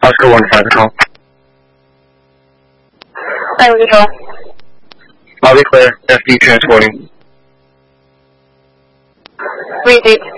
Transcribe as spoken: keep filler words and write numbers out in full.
Oscar one five control. Hi, control. Lobby clear. F D transporting. Repeat.